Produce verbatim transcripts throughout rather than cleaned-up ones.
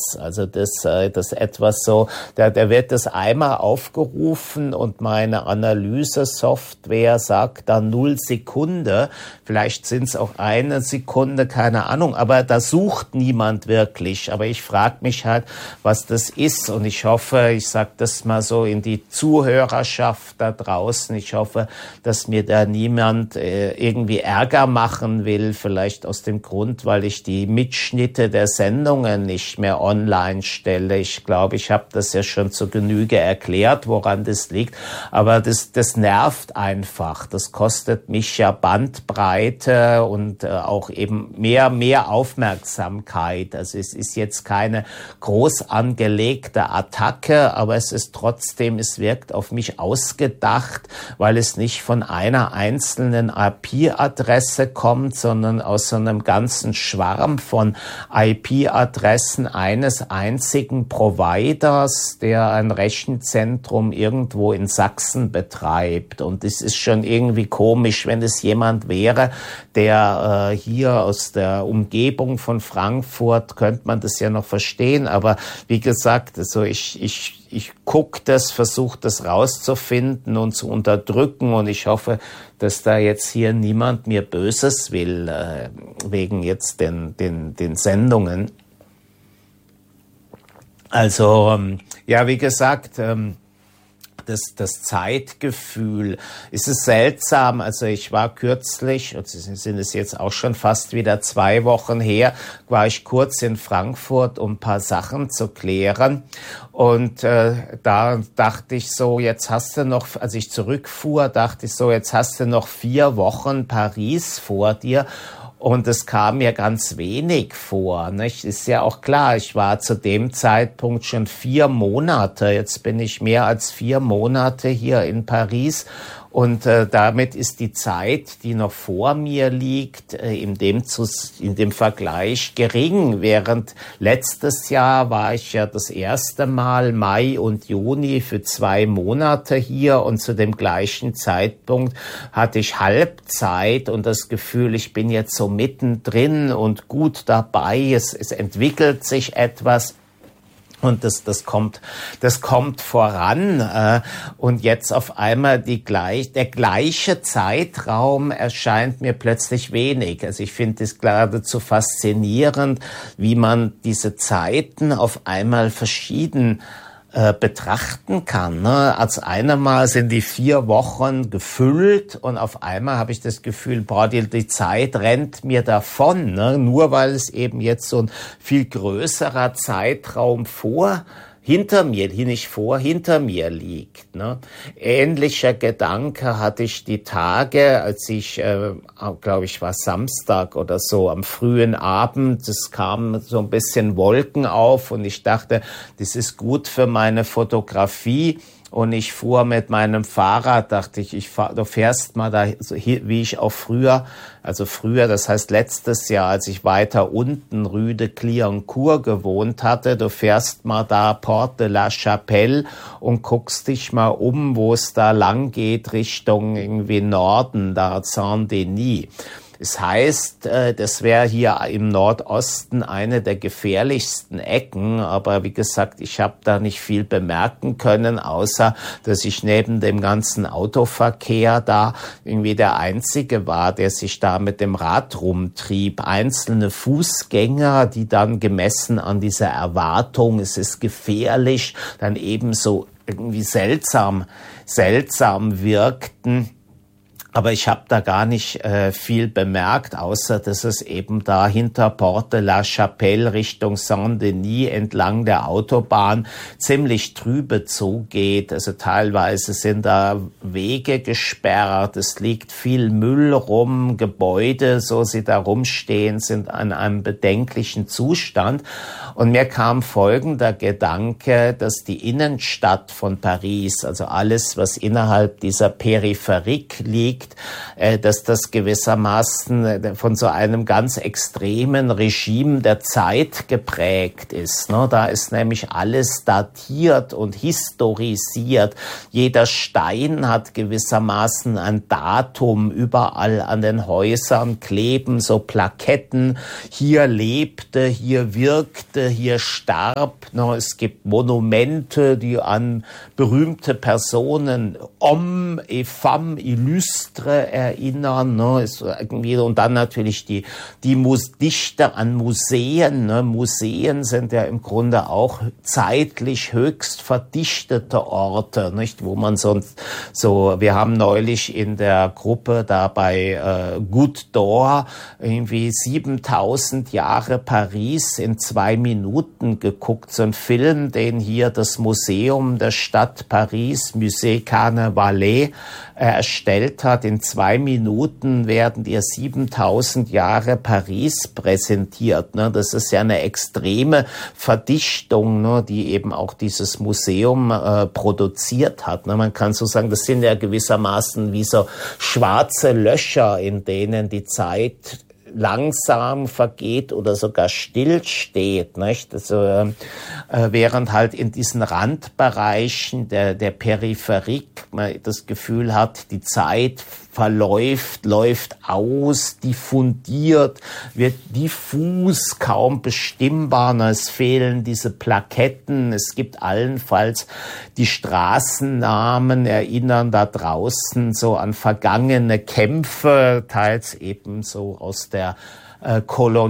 ist. Also das, das etwas so, da, da wird das einmal aufgerufen und meine Analyse-Software sagt dann null Sekunde. Vielleicht sind es auch eine Sekunde, keine Ahnung, aber da sucht niemand wirklich. Aber ich frage mich halt, was das ist, und ich hoffe, ich sage das mal so in die Zuhörerschaft da draußen, ich hoffe, dass mir da niemand äh, irgendwie Ärger machen will, vielleicht aus dem Grund, weil ich die Mitschnitte der Sendungen nicht mehr online stelle. Ich glaube, ich habe das ja schon zur Genüge erklärt, woran das liegt, aber das, das nervt einfach. Das kostet mich ja Bandbreite und äh, auch eben mehr, mehr Aufmerksamkeit. Also es ist jetzt keine groß angelegte Attacke, aber es ist trotzdem, es wirkt auf mich ausgedacht, weil es nicht von einer einzelnen I P-Adresse kommt, sondern aus so einem ganzen Schwarm von I P-Adressen eines einzigen Providers, der ein Rechenzentrum irgendwo in Sachsen betreibt. Und es ist schon irgendwie komisch, wenn es jemand wäre, der äh, hier aus der Umgebung von Frankfurt, könnte man das ja noch verstehen. Aber wie gesagt, also ich, ich Ich gucke das, versuche das rauszufinden und zu unterdrücken, und ich hoffe, dass da jetzt hier niemand mir Böses will, äh, wegen jetzt den, den, den Sendungen. Also, ähm, ja, wie gesagt, ähm, Das, das Zeitgefühl, ist es seltsam. Also ich war kürzlich, und sind es jetzt auch schon fast wieder zwei Wochen her, war ich kurz in Frankfurt, um ein paar Sachen zu klären. Und äh, da dachte ich so, jetzt hast du noch, als ich zurückfuhr, dachte ich so, jetzt hast du noch vier Wochen Paris vor dir. Und es kam mir ganz wenig vor, nicht? Ist ja auch klar, ich war zu dem Zeitpunkt schon vier Monate, jetzt bin ich mehr als vier Monate hier in Paris, und äh, damit ist die Zeit, die noch vor mir liegt, äh, in dem zu, in dem Vergleich gering. Während letztes Jahr war ich ja das erste Mal Mai und Juni für zwei Monate hier, und zu dem gleichen Zeitpunkt hatte ich Halbzeit und das Gefühl, ich bin jetzt so mittendrin und gut dabei. Es, es entwickelt sich etwas. Und das, das kommt, das kommt voran, äh, und jetzt auf einmal die gleich, der gleiche Zeitraum erscheint mir plötzlich wenig. Also ich finde es geradezu faszinierend, wie man diese Zeiten auf einmal verschieden äh, betrachten kann. Ne? Als einmal sind die vier Wochen gefüllt und auf einmal habe ich das Gefühl, boah, die, die Zeit rennt mir davon, ne? Nur weil es eben jetzt so ein viel größerer Zeitraum vor hinter mir, hier nicht vor, hinter mir liegt. Ne? Ähnlicher Gedanke hatte ich die Tage, als ich, äh, glaube ich, war Samstag oder so, am frühen Abend, es kam so ein bisschen Wolken auf und ich dachte, das ist gut für meine Fotografie. Und ich fuhr mit meinem Fahrrad, dachte ich, ich fahr, du fährst mal da, so hier, wie ich auch früher, also früher, das heißt letztes Jahr, als ich weiter unten Rue Clignancourt gewohnt hatte, du fährst mal da Porte de la Chapelle und guckst dich mal um, wo es da lang geht, Richtung irgendwie Norden, da Saint-Denis. Es heißt, das wäre hier im Nordosten eine der gefährlichsten Ecken, aber wie gesagt, ich habe da nicht viel bemerken können, außer dass ich neben dem ganzen Autoverkehr da irgendwie der Einzige war, der sich da mit dem Rad rumtrieb. Einzelne Fußgänger, die dann gemessen an dieser Erwartung, es ist gefährlich, dann ebenso irgendwie seltsam, seltsam wirkten. Aber ich habe da gar nicht äh, viel bemerkt, außer dass es eben da hinter Porte de la Chapelle Richtung Saint-Denis entlang der Autobahn ziemlich trübe zugeht. Also teilweise sind da Wege gesperrt, es liegt viel Müll rum, Gebäude, so sie da rumstehen, sind an einem bedenklichen Zustand. Und mir kam folgender Gedanke, dass die Innenstadt von Paris, also alles, was innerhalb dieser Peripherie liegt, zeigt, äh, dass das gewissermaßen äh, von so einem ganz extremen Regime der Zeit geprägt ist. Ne? Da ist nämlich alles datiert und historisiert. Jeder Stein hat gewissermaßen ein Datum. Überall an den Häusern kleben so Plaketten. Hier lebte, hier wirkte, hier starb. Ne? Es gibt Monumente, die an berühmte Personen, hommes et femmes illustre erinnern. Ne? Ist irgendwie, und dann natürlich die, die Mus- Dichter an Museen. Ne? Museen sind ja im Grunde auch zeitlich höchst verdichtete Orte, nicht? Wo man sonst so, wir haben neulich in der Gruppe da bei äh, Goutte d'Or irgendwie siebentausend Jahre Paris in zwei Minuten geguckt. So ein Film, den hier das Museum der Stadt Paris, Musée Carnavalet, äh, erstellt hat. In zwei Minuten werden dir siebentausend Jahre Paris präsentiert. Ne? Das ist ja eine extreme Verdichtung, ne? Die eben auch dieses Museum äh, produziert hat. Ne? Man kann so sagen, das sind ja gewissermaßen wie so schwarze Löcher, in denen die Zeit langsam vergeht oder sogar stillsteht, nicht? Also, äh, während halt in diesen Randbereichen der, der Peripherie man das Gefühl hat, die Zeit verläuft, läuft aus, diffundiert, wird diffus, kaum bestimmbar. Es fehlen diese Plaketten. Es gibt allenfalls die Straßennamen, erinnern da draußen so an vergangene Kämpfe, teils eben so aus der äh,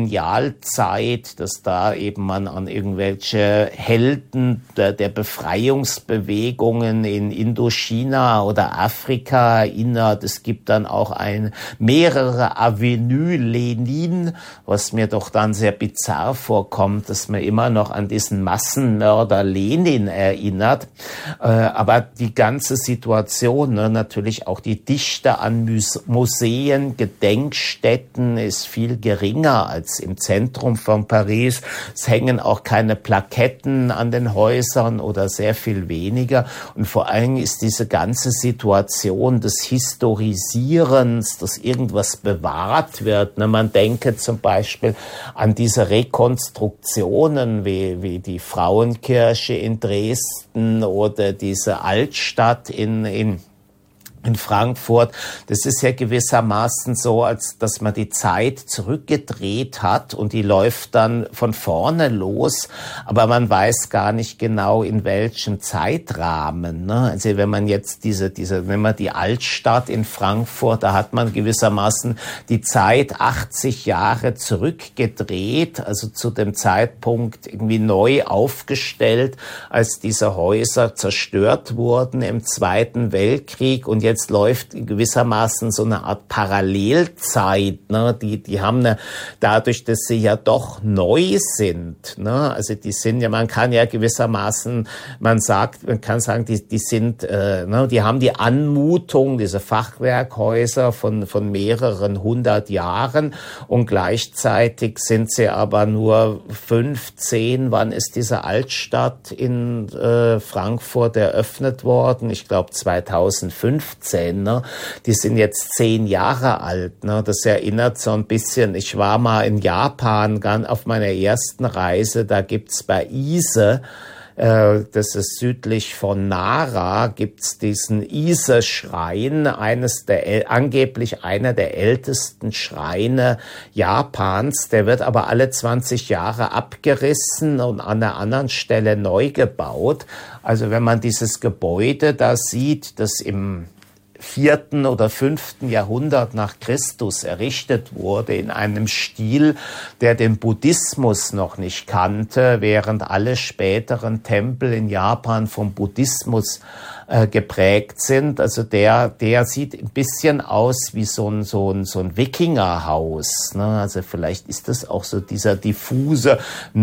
Kolonialzeit, dass da eben man an irgendwelche Helden der, der Befreiungsbewegungen in Indochina oder Afrika erinnert. Es gibt dann auch ein, mehrere Avenue Lenin, was mir doch dann sehr bizarr vorkommt, dass man immer noch an diesen Massenmörder Lenin erinnert. Äh, aber die ganze Situation, ne, natürlich auch die Dichte an Muse- Museen, Gedenkstätten ist viel geringer als im Zentrum von Paris. Es hängen auch keine Plaketten an den Häusern oder sehr viel weniger. Und vor allem ist diese ganze Situation des Historisierens, dass irgendwas bewahrt wird. Ne? Man denke zum Beispiel an diese Rekonstruktionen wie, wie die Frauenkirche in Dresden oder diese Altstadt in, in in Frankfurt. Das ist ja gewissermaßen so, als dass man die Zeit zurückgedreht hat und die läuft dann von vorne los, aber man weiß gar nicht genau, in welchem Zeitrahmen. Ne? Also wenn man jetzt diese, diese, wenn man die Altstadt in Frankfurt, da hat man gewissermaßen die Zeit achtzig Jahre zurückgedreht, also zu dem Zeitpunkt irgendwie neu aufgestellt, als diese Häuser zerstört wurden im Zweiten Weltkrieg, und jetzt läuft gewissermaßen so eine Art Parallelzeit, ne? Die, die haben eine, dadurch, dass sie ja doch neu sind, ne? Also die sind ja, man kann ja gewissermaßen, man sagt, man kann sagen, die, die sind, äh, ne? Die haben die Anmutung, diese Fachwerkhäuser von, von mehreren hundert Jahren, und gleichzeitig sind sie aber nur fünfzehn, wann ist diese Altstadt in äh, Frankfurt eröffnet worden? Ich glaube zweitausendfünfzehn. Ne? Die sind jetzt zehn Jahre alt. Ne? Das erinnert so ein bisschen, ich war mal in Japan ganz auf meiner ersten Reise, da gibt's bei Ise, äh, das ist südlich von Nara, gibt's diesen Ise-Schrein, eines der, angeblich einer der ältesten Schreine Japans. Der wird aber alle zwanzig Jahre abgerissen und an einer anderen Stelle neu gebaut. Also wenn man dieses Gebäude da sieht, das im vierten oder fünften Jahrhundert nach Christus errichtet wurde, in einem Stil, der den Buddhismus noch nicht kannte, während alle späteren Tempel in Japan vom Buddhismus äh, geprägt sind. Also der, der sieht ein bisschen aus wie so ein, so ein, so ein Wikingerhaus. Ne? Also vielleicht ist das auch so dieser diffuse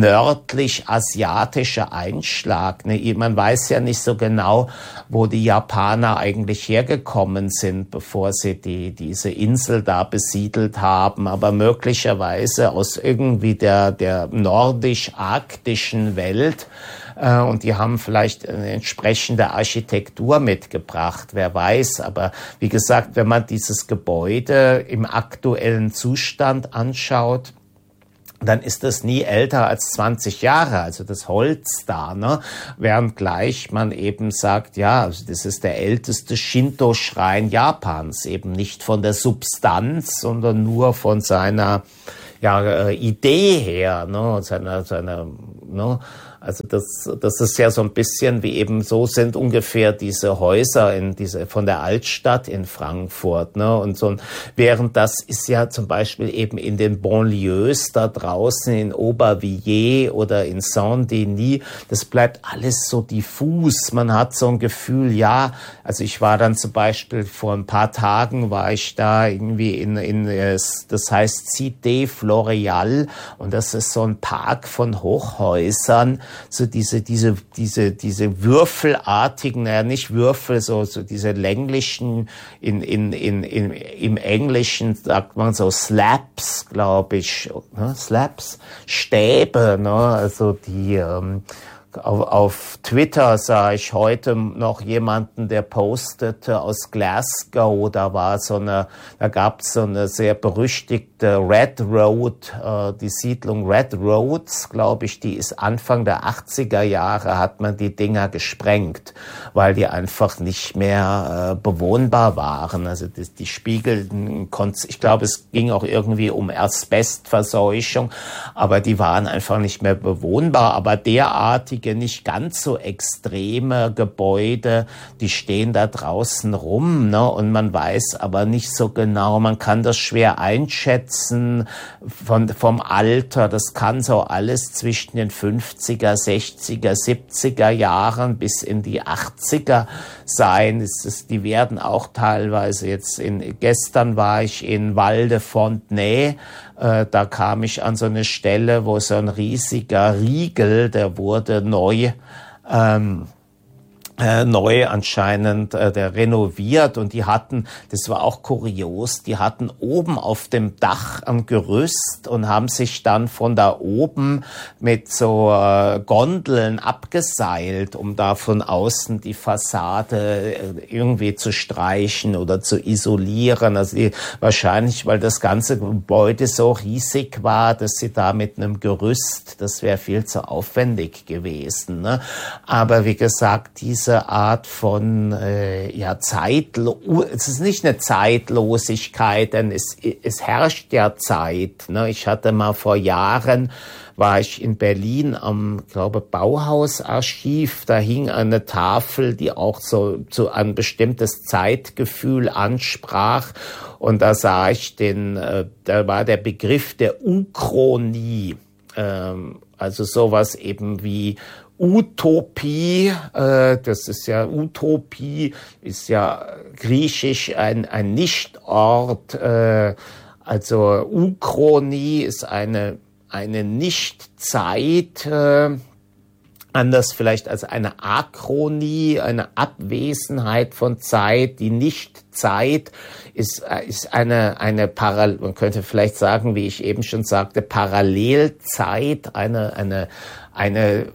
nördlich-asiatische Einschlag. Ne? Man weiß ja nicht so genau, wo die Japaner eigentlich hergekommen sind, bevor sie die, diese Insel da besiedelt haben, aber möglicherweise aus irgendwie der, der nordisch-arktischen Welt. Und die haben vielleicht eine entsprechende Architektur Architektur mitgebracht, wer weiß. Aber wie gesagt, wenn man dieses Gebäude im aktuellen Zustand anschaut, dann ist das nie älter als zwanzig Jahre, also das Holz da, ne? Während gleich man eben sagt, ja, also das ist der älteste Shinto-Schrein Japans, eben nicht von der Substanz, sondern nur von seiner ja, Idee her, ne? Seiner, seiner, ne? Also das, das ist ja so ein bisschen wie eben so sind ungefähr diese Häuser in diese, von der Altstadt in Frankfurt, ne? Und so, während das ist ja zum Beispiel eben in den Banlieues da draußen in Aubervilliers oder in Saint-Denis, das bleibt alles so diffus. Man hat so ein Gefühl, ja, also ich war dann zum Beispiel vor ein paar Tagen war ich da irgendwie in, in, das heißt Cité Floréal und das ist so ein Park von Hochhäusern, so diese, diese, diese, diese würfelartigen, naja, nicht Würfel, so, so diese länglichen, in, in, in, in, im Englischen sagt man so Slabs, glaube ich, ne? Slabs, Stäbe, ne? Also die, ähm, Auf, auf Twitter sah ich heute noch jemanden, der postete aus Glasgow, da war so eine, da gab es so eine sehr berüchtigte Red Road, äh, die Siedlung Red Roads, glaube ich, die ist Anfang der achtziger Jahre, hat man die Dinger gesprengt, weil die einfach nicht mehr äh, bewohnbar waren. Also die, die spiegelten, ich glaube, es ging auch irgendwie um Asbestverseuchung, aber die waren einfach nicht mehr bewohnbar, aber derartige nicht ganz so extreme Gebäude, die stehen da draußen rum, ne? Und man weiß aber nicht so genau, man kann das schwer einschätzen von, vom Alter, das kann so alles zwischen den fünfziger, sechziger, siebziger Jahren bis in die achtziger sein. Es ist, die werden auch teilweise jetzt in, gestern war ich in Val de Fontenay, äh, da kam ich an so eine Stelle, wo so ein riesiger Riegel, der wurde neu ähm, Äh, neu anscheinend äh, der renoviert und die hatten, das war auch kurios, die hatten oben auf dem Dach ein Gerüst und haben sich dann von da oben mit so äh, Gondeln abgeseilt, um da von außen die Fassade äh, irgendwie zu streichen oder zu isolieren. Also die, wahrscheinlich, weil das ganze Gebäude so riesig war, dass sie da mit einem Gerüst, das wäre viel zu aufwendig gewesen, ne? Aber wie gesagt, diese Diese Art von äh, ja Zeitlo es ist nicht eine Zeitlosigkeit, denn es, es herrscht ja Zeit. Ne? Ich hatte mal vor Jahren, war ich in Berlin am, glaube Bauhausarchiv, da hing eine Tafel, die auch so, so ein bestimmtes Zeitgefühl ansprach. Und da sah ich den, äh, da war der Begriff der Uchronie, ähm, also sowas eben wie Utopie, äh, das ist ja, Utopie ist ja griechisch ein, ein Nichtort, äh, also Uchronie ist eine, eine Nichtzeit, äh, anders vielleicht als eine Achronie, eine Abwesenheit von Zeit. Die Nichtzeit ist, ist eine, eine Parallel, man könnte vielleicht sagen, wie ich eben schon sagte, Parallelzeit, eine, eine, eine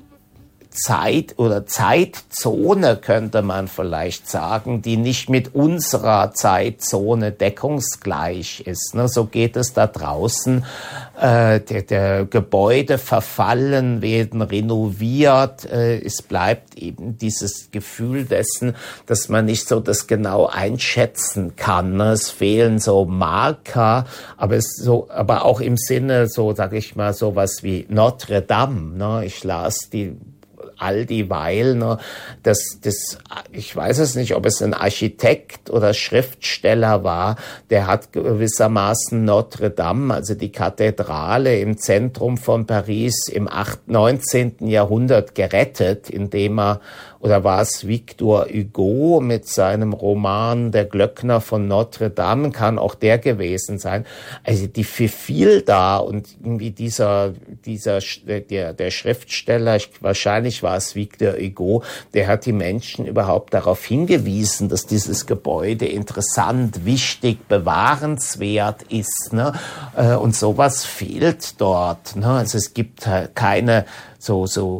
Zeit oder Zeitzone könnte man vielleicht sagen, die nicht mit unserer Zeitzone deckungsgleich ist. Ne? So geht es da draußen. Äh, der, der Gebäude verfallen, werden renoviert. Äh, es bleibt eben dieses Gefühl dessen, dass man nicht so das genau einschätzen kann. Ne? Es fehlen so Marker, aber es so, aber auch im Sinne so, sage ich mal, sowas wie Notre Dame. Ne? Ich las die all dieweil, ne, das, das, ich weiß es nicht, ob es ein Architekt oder Schriftsteller war, der hat gewissermaßen Notre Dame, also die Kathedrale im Zentrum von Paris im neunzehnten Jahrhundert gerettet, indem er, oder war es Victor Hugo mit seinem Roman Der Glöckner von Notre Dame, kann auch der gewesen sein. Also die verfiel da und irgendwie dieser, dieser, der, der Schriftsteller, ich, wahrscheinlich war es Victor Hugo, der hat die Menschen überhaupt darauf hingewiesen, dass dieses Gebäude interessant, wichtig, bewahrenswert ist, ne? Und sowas fehlt dort, ne? Also es gibt keine so, so,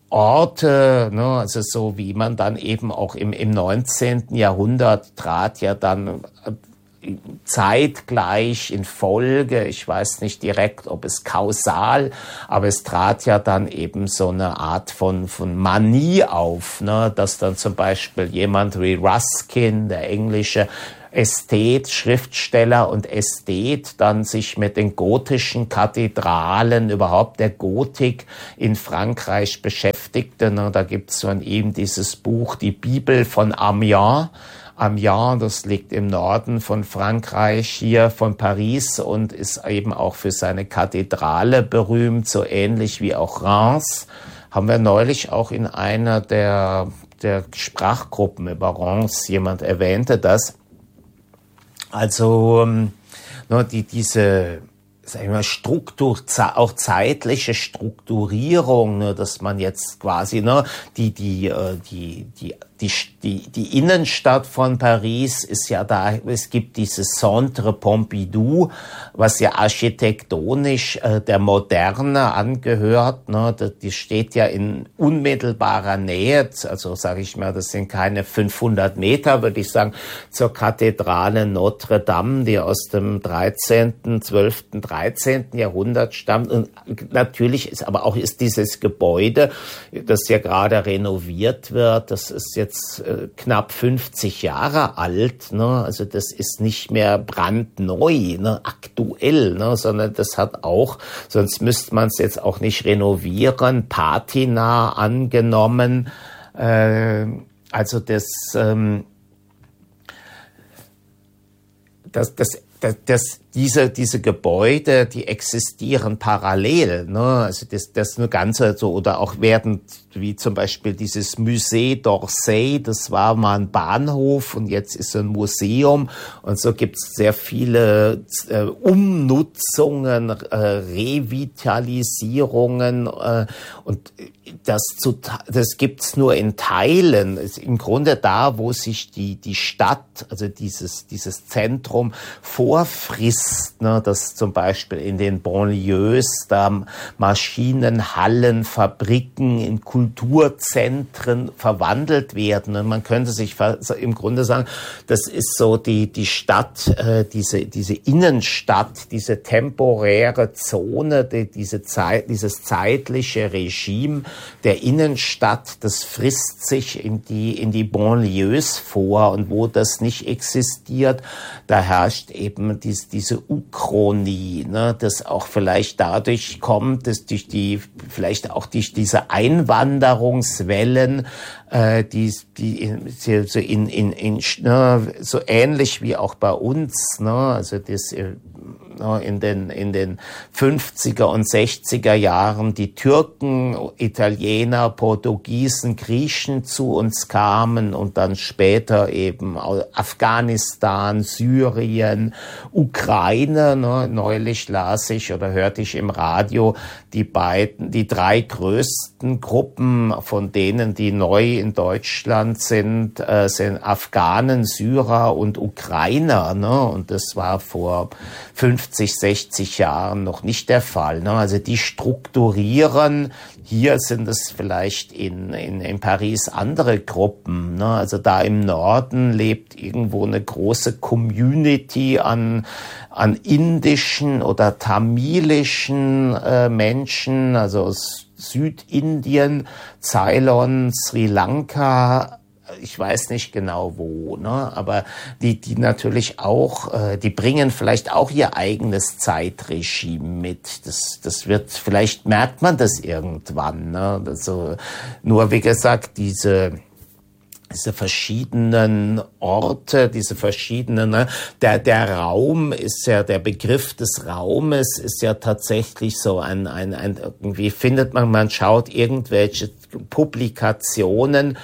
Orte, ne, also so wie man dann eben auch im, im neunzehnten Jahrhundert trat ja dann zeitgleich in Folge, ich weiß nicht direkt, ob es kausal, aber es trat ja dann eben so eine Art von, von Manie auf, ne, dass dann zum Beispiel jemand wie Ruskin, der englische Ästhet, Schriftsteller und Ästhet, dann sich mit den gotischen Kathedralen, überhaupt der Gotik in Frankreich beschäftigte. Ne, da gibt's von ihm dieses Buch, die Bibel von Amiens, Amiens, das liegt im Norden von Frankreich, hier von Paris und ist eben auch für seine Kathedrale berühmt, so ähnlich wie auch Reims. Haben wir neulich auch in einer der, der Sprachgruppen über Reims, jemand erwähnte das. Also, nur die, diese, sag ich mal, Struktur, auch zeitliche Strukturierung, ne, dass man jetzt quasi, ne, die, die, die, die, die, die, die Innenstadt von Paris ist ja da, es gibt dieses Centre Pompidou, was ja architektonisch äh, der Moderne angehört, ne, die steht ja in unmittelbarer Nähe, also sage ich mal, das sind keine fünfhundert Meter, würde ich sagen, zur Kathedrale Notre Dame, die aus dem dreizehnten, zwölften, dreizehnten Jahrhundert stammt. Und natürlich ist aber auch ist dieses Gebäude, das ja gerade renoviert wird, das ist jetzt äh, knapp fünfzig Jahre alt, ne? Also das ist nicht mehr brandneu, ne? Aktuell, ne? Sondern das hat auch, sonst müsste man es jetzt auch nicht renovieren, Patina angenommen. Äh, also das, ähm, das, das, das, das Diese, diese Gebäude, die existieren parallel, ne? Also das, das eine ganze, so, oder auch werden, wie zum Beispiel dieses Musée d'Orsay, das war mal ein Bahnhof und jetzt ist ein Museum und so gibt's sehr viele äh, Umnutzungen, äh, Revitalisierungen äh, und das zu, das gibt's nur in Teilen. Im Grunde da, wo sich die, die Stadt, also dieses, dieses Zentrum vorfrisst, ne, dass zum Beispiel in den Banlieues da Maschinenhallen, Fabriken in Kulturzentren verwandelt werden. Und man könnte sich im Grunde sagen, das ist so die, die Stadt, äh, diese, diese Innenstadt, diese temporäre Zone, die, diese Zeit, dieses zeitliche Regime der Innenstadt, das frisst sich in die, in die Banlieues vor, und wo das nicht existiert, da herrscht eben dies, diese Uchronie, ne, das auch vielleicht dadurch kommt, dass durch die, vielleicht auch durch diese Einwanderungswellen, äh, die, die so in, in, in, ne, so ähnlich wie auch bei uns, ne, also das, in den, in den fünfziger und sechziger Jahren die Türken, Italiener, Portugiesen, Griechen zu uns kamen und dann später eben Afghanistan, Syrien, Ukraine, ne, neulich las ich oder hörte ich im Radio, die beiden, die drei größten Gruppen von denen, die neu in Deutschland sind, äh, sind Afghanen, Syrer und Ukrainer, ne, und das war vor fünfzig, sechzig Jahren noch nicht der Fall, ne? Also die strukturieren, hier sind es vielleicht in, in, in Paris andere Gruppen, ne? Also da im Norden lebt irgendwo eine große Community an, an indischen oder tamilischen äh, Menschen, also aus Südindien, Ceylon, Sri Lanka, ich weiß nicht genau wo, ne, aber die, die natürlich auch, äh, die bringen vielleicht auch ihr eigenes Zeitregime mit. Das, das wird, vielleicht merkt man das irgendwann, ne, also, nur wie gesagt, diese, diese verschiedenen Orte, diese verschiedenen, ne, der, der Raum ist ja, der Begriff des Raumes ist ja tatsächlich so ein, ein, ein, irgendwie findet man, man schaut irgendwelche Publikationen,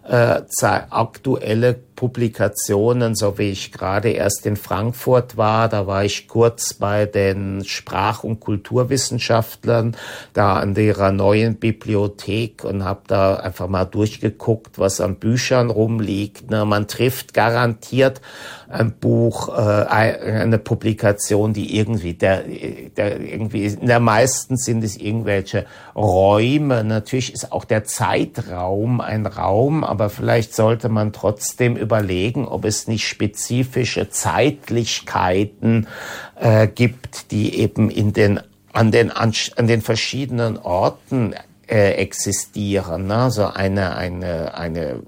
äh, aktuelle Publikationen, so wie ich gerade erst in Frankfurt war. Da war ich kurz bei den Sprach- und Kulturwissenschaftlern da an ihrer neuen Bibliothek und habe da einfach mal durchgeguckt, was an Büchern rumliegt. Ne, man trifft garantiert ein Buch, äh, eine Publikation, die irgendwie, der, der irgendwie, in der meisten sind es irgendwelche Räume. Natürlich ist auch der Zeitraum ein Raum, aber vielleicht sollte man trotzdem überlegen, ob es nicht spezifische Zeitlichkeiten äh, gibt, die eben in den an den an, an den verschiedenen Orten äh, existieren. Ne? Also eine eine eine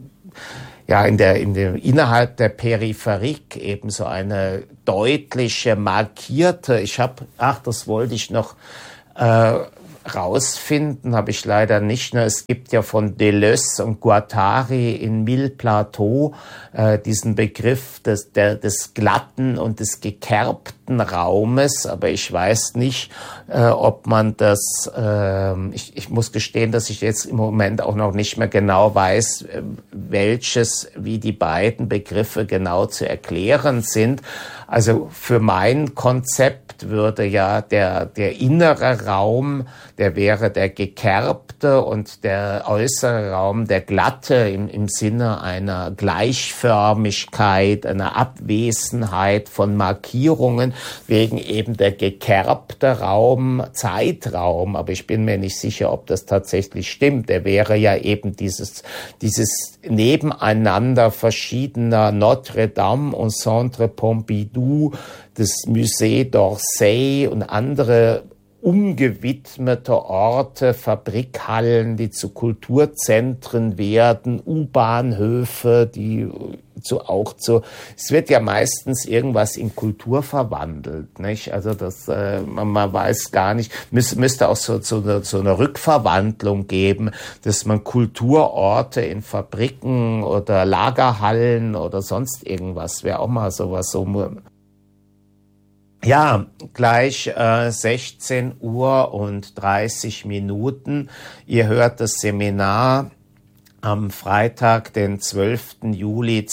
ja in der in der innerhalb der Peripherik eben so eine deutliche markierte. Ich habe ach das wollte ich noch äh, rausfinden, habe ich leider nicht. Es gibt ja von Deleuze und Guattari in Mille Plateaux äh, diesen Begriff des, der, des glatten und des gekerbten Raumes, aber ich weiß nicht, äh, ob man das, äh, ich, ich muss gestehen, dass ich jetzt im Moment auch noch nicht mehr genau weiß, welches, wie die beiden Begriffe genau zu erklären sind. Also für mein Konzept würde ja der, der innere Raum, der wäre der gekerbte und der äußere Raum der glatte im, im Sinne einer Gleichförmigkeit, einer Abwesenheit von Markierungen, wegen eben der gekerbte Raum, Zeitraum, aber ich bin mir nicht sicher, ob das tatsächlich stimmt. Der wäre ja eben dieses, dieses Nebeneinander verschiedener Notre Dame und Centre Pompidou, das Musée d'Orsay und andere umgewidmete Orte, Fabrikhallen, die zu Kulturzentren werden, U-Bahnhöfe, die zu auch zu, es wird ja meistens irgendwas in Kultur verwandelt, nicht? Also das, äh, man, man weiß gar nicht, müß, müsste auch so, so, eine, so eine Rückverwandlung geben, dass man Kulturorte in Fabriken oder Lagerhallen oder sonst irgendwas, wäre auch mal sowas so. Ja, gleich äh, sechzehn Uhr und dreißig Minuten. Ihr hört das Seminar am Freitag, den zwölften Juli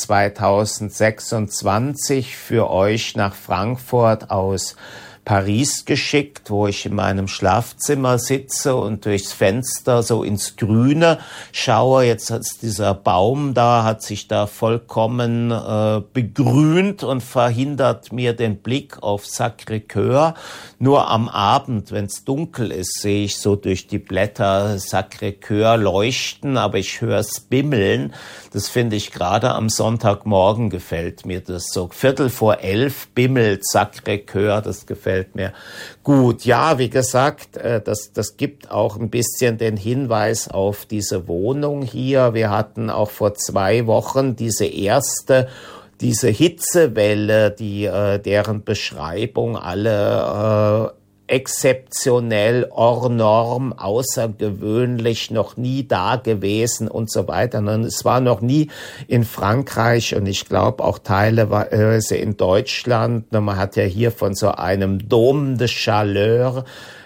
zweitausendsechsundzwanzig, für euch nach Frankfurt aus Paris geschickt, wo ich in meinem Schlafzimmer sitze und durchs Fenster so ins Grüne schaue. Jetzt hat dieser Baum da, hat sich da vollkommen äh, begrünt und verhindert mir den Blick auf Sacré-Cœur. Nur am Abend, wenn es dunkel ist, sehe ich so durch die Blätter Sacré-Cœur leuchten, aber ich höre es bimmeln. Das finde ich gerade am Sonntagmorgen gefällt mir das so. Viertel vor elf bimmelt Sacré-Cœur, das gefällt mir gut. Ja, wie gesagt, das, das gibt auch ein bisschen den Hinweis auf diese Wohnung hier. Wir hatten auch vor zwei Wochen diese erste Diese Hitzewelle, die äh, deren Beschreibung alle äh, exzeptionell, hors norm, außergewöhnlich, noch nie da gewesen und so weiter. Und es war noch nie in Frankreich und ich glaube auch teilweise in Deutschland. Man hat ja hier von so einem Dôme de Chaleur,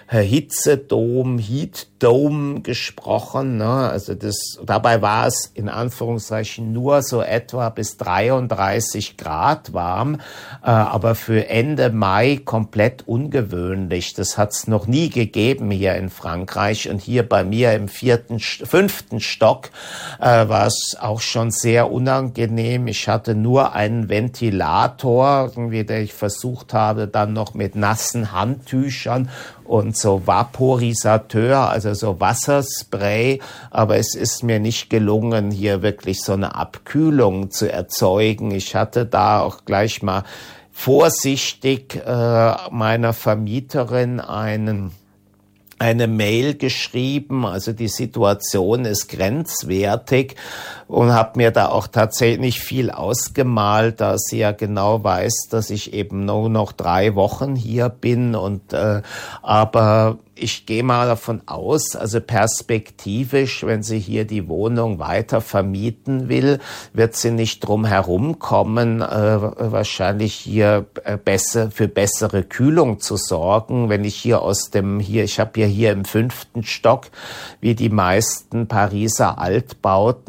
Hitzedom, Heat Dome gesprochen, ne? Also das, dabei war es in Anführungszeichen nur so etwa bis dreiunddreißig Grad warm, äh, aber für Ende Mai komplett ungewöhnlich. Das hat es noch nie gegeben hier in Frankreich und hier bei mir im vierten, fünften Stock äh, war es auch schon sehr unangenehm. Ich hatte nur einen Ventilator, irgendwie, der ich versucht habe, dann noch mit nassen Handtüchern und so Vaporisateur, also so Wasserspray, aber es ist mir nicht gelungen, hier wirklich so eine Abkühlung zu erzeugen. Ich hatte da auch gleich mal vorsichtig äh, meiner Vermieterin einen eine Mail geschrieben, also die Situation ist grenzwertig und habe mir da auch tatsächlich viel ausgemalt, da sie ja genau weiß, dass ich eben nur noch drei Wochen hier bin und äh, aber ich gehe mal davon aus, also perspektivisch, wenn sie hier die Wohnung weiter vermieten will, wird sie nicht drum herumkommen, äh, wahrscheinlich hier äh, besser für bessere Kühlung zu sorgen. Wenn ich hier aus dem hier, ich habe ja hier im fünften Stock, wie die meisten Pariser Altbauten, so ein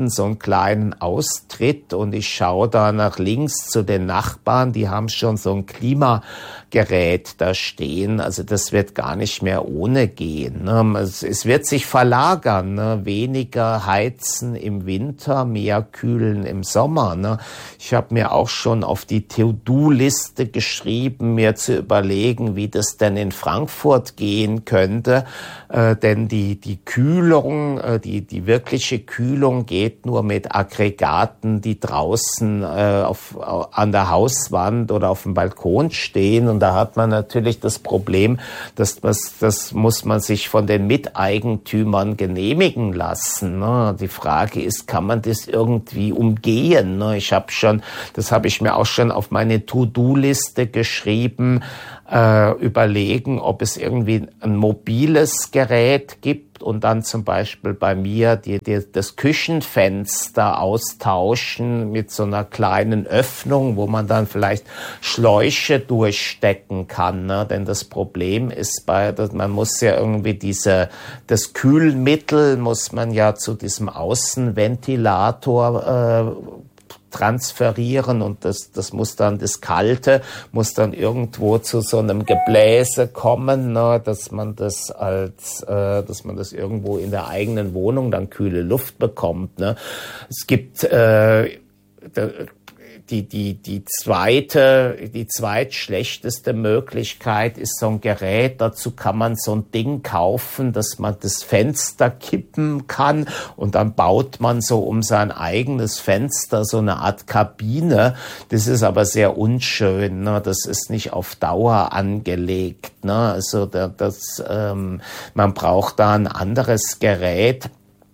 kleinen Austritt und ich schaue da nach links zu den Nachbarn, die haben schon so ein Klimagerät da stehen. Also das wird gar nicht mehr ohne gehen. Ne? Es, es wird sich verlagern, ne? Weniger heizen im Winter, mehr kühlen im Sommer. Ne? Ich habe mir auch schon auf die To-Do-Liste geschrieben, mir zu überlegen, wie das denn in Frankfurt gehen könnte. Äh, denn die, die Kühlung, äh, die, die wirkliche Kühlung geht nur mit Aggregaten, die draußen äh, auf, an der Hauswand oder auf dem Balkon stehen. Und da hat man natürlich das Problem, dass das, das muss man sich von den Miteigentümern genehmigen lassen. Ne? Die Frage ist, kann man das irgendwie umgehen? Ne? Ich habe schon, das habe ich mir auch schon auf meine To-Do-Liste geschrieben, äh, überlegen, ob es irgendwie ein mobiles Gerät gibt und dann zum Beispiel bei mir die, die, das Küchenfenster austauschen mit so einer kleinen Öffnung, wo man dann vielleicht Schläuche durchstecken kann. Ne? Denn das Problem ist, bei, man muss ja irgendwie diese, das Kühlmittel muss man ja zu diesem Außenventilator äh, transferieren und das, das muss dann, das Kalte muss dann irgendwo zu so einem Gebläse kommen, ne, dass man das als, äh, dass man das irgendwo in der eigenen Wohnung dann kühle Luft bekommt. Ne. Es gibt äh, die die die zweite die zweitschlechteste Möglichkeit ist so ein Gerät. Dazu kann man so ein Ding kaufen, dass man das Fenster kippen kann und dann baut man so um sein eigenes Fenster so eine Art Kabine. Das ist aber sehr unschön. Ne? Das ist nicht auf Dauer angelegt. Ne? Also da, das ähm, man braucht da ein anderes Gerät,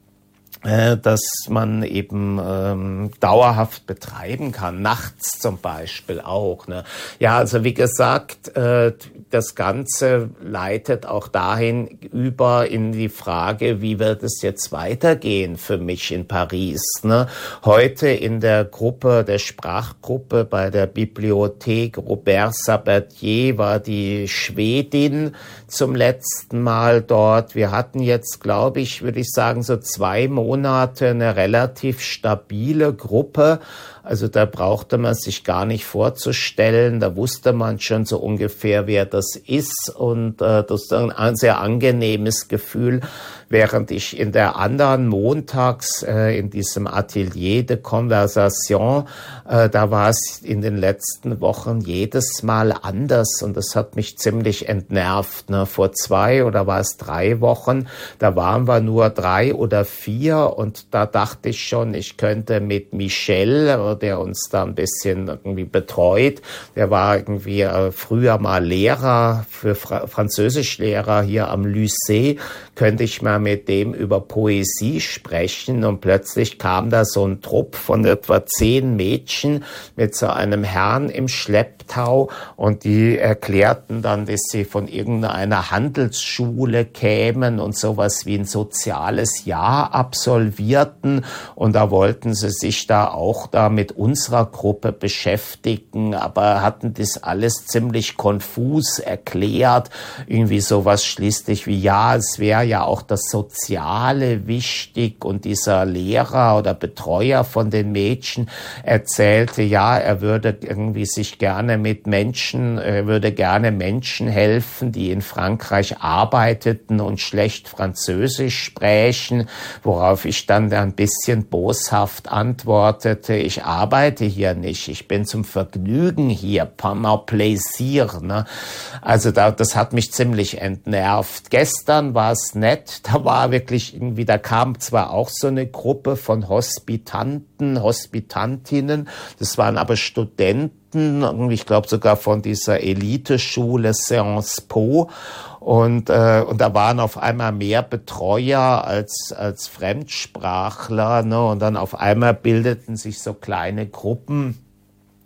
dass man eben ähm, dauerhaft betreiben kann, nachts zum Beispiel auch. Ne? Ja, also wie gesagt, äh, das Ganze leitet auch dahin über in die Frage, wie wird es jetzt weitergehen für mich in Paris. Ne? Heute in der Gruppe, der Sprachgruppe bei der Bibliothek Robert Sabatier war die Schwedin zum letzten Mal dort. Wir hatten jetzt, glaube ich, würde ich sagen, so zwei Monate Monate eine relativ stabile Gruppe. Also da brauchte man sich gar nicht vorzustellen. Da wusste man schon so ungefähr, wer das ist. Und äh, das ist ein sehr angenehmes Gefühl. Während ich in der anderen montags äh, in diesem Atelier de Conversation, äh, da war es in den letzten Wochen jedes Mal anders. Und das hat mich ziemlich entnervt. Ne? Vor zwei oder war es drei Wochen, da waren wir nur drei oder vier. Und da dachte ich schon, ich könnte mit Michel, der uns da ein bisschen irgendwie betreut. Der war irgendwie äh, früher mal Lehrer, für Fra- Französischlehrer hier am Lycée. Könnte ich mal mit dem über Poesie sprechen und plötzlich kam da so ein Trupp von etwa zehn Mädchen mit so einem Herrn im Schlepptau und die erklärten dann, dass sie von irgendeiner Handelsschule kämen und sowas wie ein soziales Jahr absolvierten und da wollten sie sich da auch da mit unserer Gruppe beschäftigen, aber hatten das alles ziemlich konfus erklärt, irgendwie sowas schließlich wie, ja, es wäre ja auch das Soziale wichtig und dieser Lehrer oder Betreuer von den Mädchen erzählte, ja, er würde irgendwie sich gerne mit Menschen, er würde gerne Menschen helfen, die in Frankreich arbeiteten und schlecht Französisch sprechen, worauf ich dann ein bisschen boshaft antwortete, ich arbeite hier nicht, ich bin zum Vergnügen hier, par plaisir, ne? Also da, das hat mich ziemlich entnervt. Gestern war es nett, da war wirklich irgendwie, da kam zwar auch so eine Gruppe von Hospitanten, Hospitantinnen, das waren aber Studenten, ich glaube sogar von dieser Eliteschule Sciences Po und äh, und da waren auf einmal mehr Betreuer als als Fremdsprachler, ne? Und dann auf einmal bildeten sich so kleine Gruppen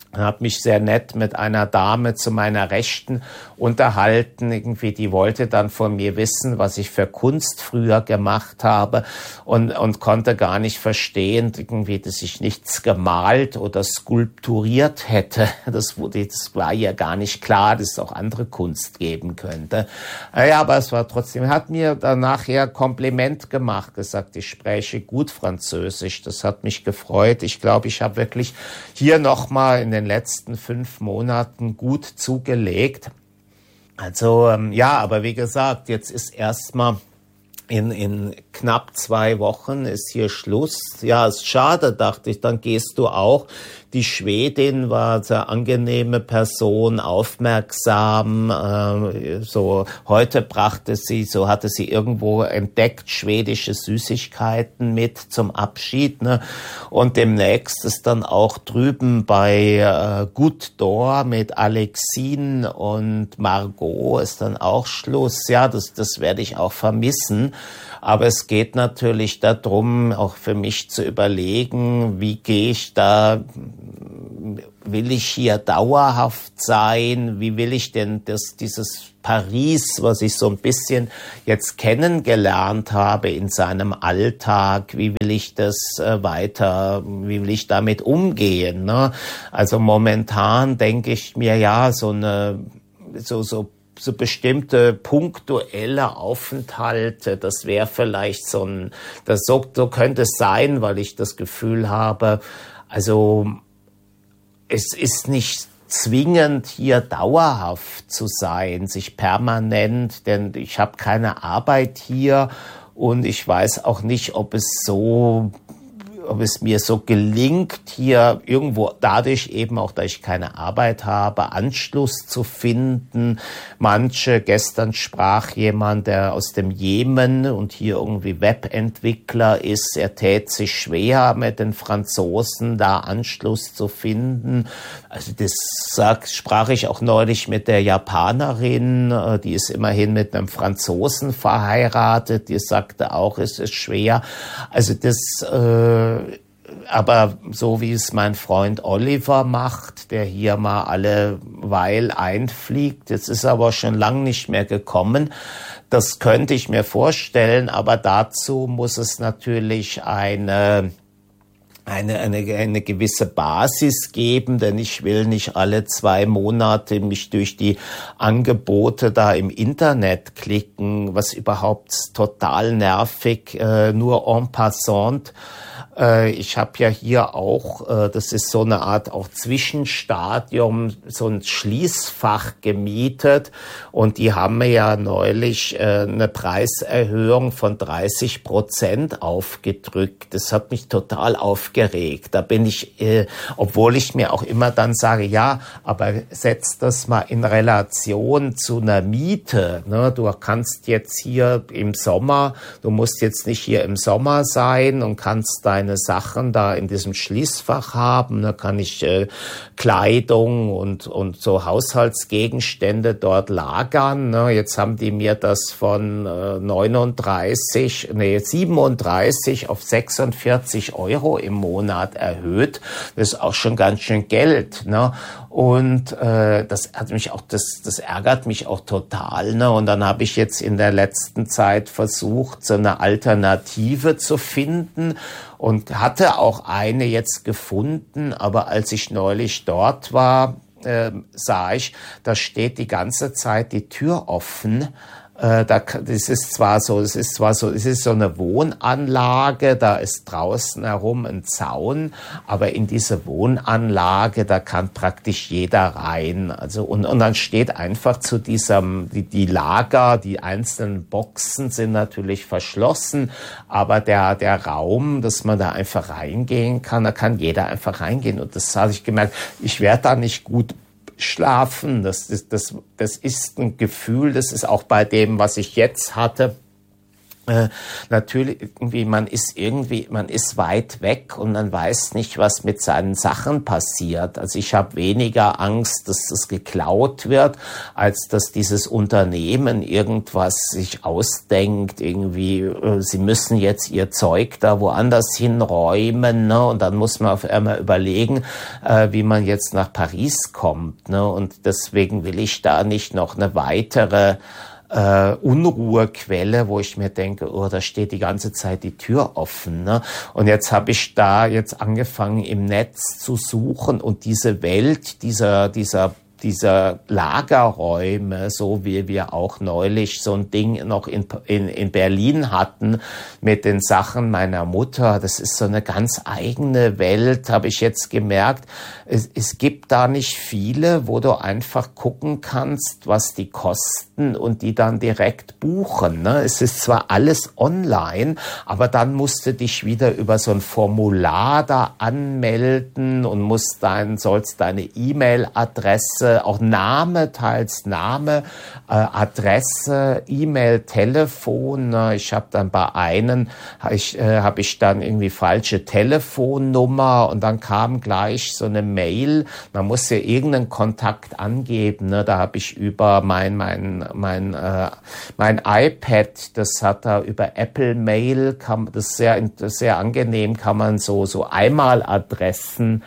habe mich sehr nett mit einer Dame zu meiner Rechten unterhalten. Irgendwie, die wollte dann von mir wissen, was ich für Kunst früher gemacht habe und, und konnte gar nicht verstehen, irgendwie, dass ich nichts gemalt oder skulpturiert hätte. Das wurde, das war ihr gar nicht klar, dass es auch andere Kunst geben könnte. Ja, aber es war trotzdem, er hat mir dann nachher Kompliment gemacht, gesagt, ich spreche gut Französisch. Das hat mich gefreut. Ich glaube, ich habe wirklich hier nochmal in den letzten fünf Monaten gut zugelegt. Also ähm, ja, aber wie gesagt, jetzt ist erstmal in, in knapp zwei Wochen ist hier Schluss. Ja, ist schade, dachte ich, dann gehst du auch. Die Schwedin war eine sehr angenehme Person, aufmerksam. Äh, so heute brachte sie, so hatte sie irgendwo entdeckt, schwedische Süßigkeiten mit zum Abschied. Ne? Und demnächst ist dann auch drüben bei äh, Goutte d'Or mit Alexine und Margot ist dann auch Schluss. Ja, das, das werde ich auch vermissen. Aber es geht natürlich darum, auch für mich zu überlegen, wie gehe ich da, will ich hier dauerhaft sein? Wie will ich denn das, dieses Paris, was ich so ein bisschen jetzt kennengelernt habe in seinem Alltag, wie will ich das äh, weiter, wie will ich damit umgehen? Ne? Also momentan denke ich mir, ja, so eine, so, so so bestimmte punktuelle Aufenthalte, das wäre vielleicht so ein, das so, so könnte es sein, weil ich das Gefühl habe, also es ist nicht zwingend hier dauerhaft zu sein, sich permanent, denn ich habe keine Arbeit hier und ich weiß auch nicht, ob es so ob es mir so gelingt, hier irgendwo dadurch eben auch, da ich keine Arbeit habe, Anschluss zu finden. Manche, gestern sprach jemand, der aus dem Jemen und hier irgendwie Webentwickler ist, er tät sich schwer mit den Franzosen, da Anschluss zu finden. Also das sagt, sprach ich auch neulich mit der Japanerin, die ist immerhin mit einem Franzosen verheiratet, die sagte auch, es ist schwer. Also das, äh, aber so wie es mein Freund Oliver macht, der hier mal alle Weil einfliegt, jetzt ist aber schon lang nicht mehr gekommen, das könnte ich mir vorstellen, aber dazu muss es natürlich eine Eine, eine, eine gewisse Basis geben, denn ich will nicht alle zwei Monate mich durch die Angebote da im Internet klicken, was überhaupt total nervig, äh, nur en passant. Äh, ich habe ja hier auch, äh, das ist so eine Art auch Zwischenstadium, so ein Schließfach gemietet und die haben mir ja neulich äh, eine Preiserhöhung von dreißig Prozent aufgedrückt. Das hat mich total aufgeregt. Geregt. Da bin ich, äh, obwohl ich mir auch immer dann sage, ja, aber setz das mal in Relation zu einer Miete. Ne? Du kannst jetzt hier im Sommer, du musst jetzt nicht hier im Sommer sein und kannst deine Sachen da in diesem Schließfach haben. Da kann ich äh, Kleidung und, und so Haushaltsgegenstände dort lagern. Ne? Jetzt haben die mir das von äh, neununddreißig, nee, siebenunddreißig auf sechsundvierzig Euro im Monat erhöht. Das ist auch schon ganz schön Geld, ne? Und äh, das hat mich auch, das, das ärgert mich auch total, ne? Und dann habe ich jetzt in der letzten Zeit versucht, so eine Alternative zu finden und hatte auch eine jetzt gefunden, aber als ich neulich dort war, äh, sah ich, da steht die ganze Zeit die Tür offen. Äh, da, das ist zwar so, es ist zwar so, es ist so eine Wohnanlage, da ist draußen herum ein Zaun, aber in diese Wohnanlage, da kann praktisch jeder rein. Also, und, und dann steht einfach zu diesem, die, die Lager, die einzelnen Boxen sind natürlich verschlossen, aber der, der Raum, dass man da einfach reingehen kann, da kann jeder einfach reingehen. Und das habe ich gemerkt, ich werde da nicht gut schlafen, das ist, das, das ist ein Gefühl, das ist auch bei dem, was ich jetzt hatte, Äh, natürlich, irgendwie, man ist irgendwie, man ist weit weg und man weiß nicht, was mit seinen Sachen passiert. Also ich habe weniger Angst, dass das geklaut wird, als dass dieses Unternehmen irgendwas sich ausdenkt, irgendwie, äh, sie müssen jetzt ihr Zeug da woanders hinräumen, ne? Und dann muss man auf einmal überlegen, äh, wie man jetzt nach Paris kommt, ne? Und deswegen will ich da nicht noch eine weitere Uh, Unruhequelle, wo ich mir denke, oh, da steht die ganze Zeit die Tür offen, ne? Und jetzt habe ich da jetzt angefangen im Netz zu suchen und diese Welt dieser dieser dieser Lagerräume, so wie wir auch neulich so ein Ding noch in, in, in Berlin hatten mit den Sachen meiner Mutter. Das ist so eine ganz eigene Welt, habe ich jetzt gemerkt. Es, es gibt da nicht viele, wo du einfach gucken kannst, was die kosten und die dann direkt buchen, ne? Es ist zwar alles online, aber dann musst du dich wieder über so ein Formular da anmelden und musst dein, sollst deine E-Mail-Adresse, auch Name, teils Name, äh, Adresse, E-Mail, Telefon. Ne? Ich habe dann bei einem, hab ich, äh, habe ich dann irgendwie falsche Telefonnummer und dann kam gleich so eine Mail. Man muss ja irgendeinen Kontakt angeben. Ne? Da habe ich über mein mein mein äh, mein iPad, das hat da über Apple Mail, kann, das ist sehr das ist sehr angenehm, kann man so so Einmaladressen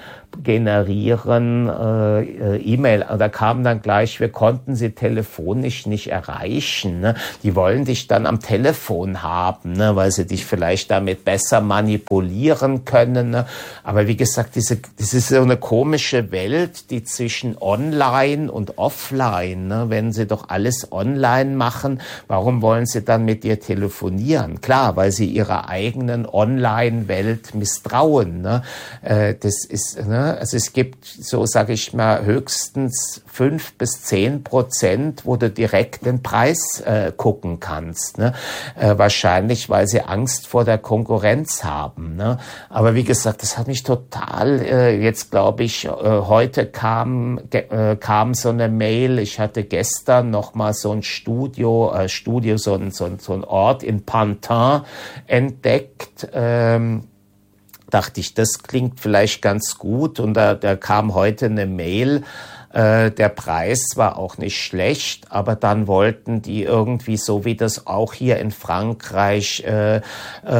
generieren, äh, E-Mail. Da kam dann gleich, wir konnten sie telefonisch nicht erreichen. Ne? Die wollen dich dann am Telefon haben, ne? Weil sie dich vielleicht damit besser manipulieren können. Ne? Aber wie gesagt, diese, das ist so eine komische Welt, die zwischen Online und Offline. Ne? Wenn sie doch alles online machen, warum wollen sie dann mit dir telefonieren? Klar, weil sie ihrer eigenen Online-Welt misstrauen. Ne? Äh, das ist, ne? Also es gibt, so sage ich mal, höchstens fünf bis zehn Prozent, wo du direkt den Preis äh, gucken kannst. Ne? Äh, wahrscheinlich, weil sie Angst vor der Konkurrenz haben. Ne? Aber wie gesagt, das hat mich total, äh, jetzt glaube ich, äh, heute kam, äh, kam so eine Mail, ich hatte gestern noch mal so ein Studio, äh, Studio, so ein, so ein, so ein Ort in Pantin entdeckt, ähm, dachte ich, das klingt vielleicht ganz gut und da, da kam heute eine Mail, äh, der Preis war auch nicht schlecht, aber dann wollten die irgendwie, so wie das auch hier in Frankreich, äh, äh,